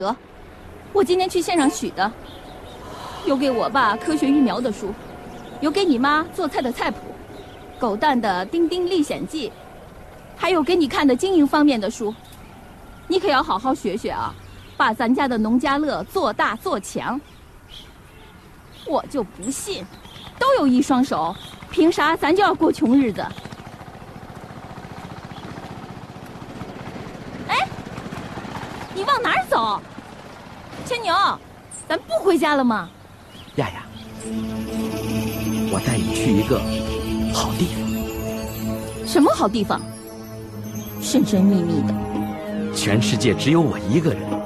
得，我今天去县上取的，有给我爸科学育苗的书，有给你妈做菜的菜谱，狗蛋的《丁丁历险记》，还有给你看的经营方面的书。你可要好好学学啊，把咱家的农家乐做大做强。我就不信，都有一双手，凭啥咱就要过穷日子？哎，你往哪儿走？牵牛，咱不回家了吗？ 亚亚，我带你去一个好地方。 什么好地方？神神秘秘的。 全世界只有我一个人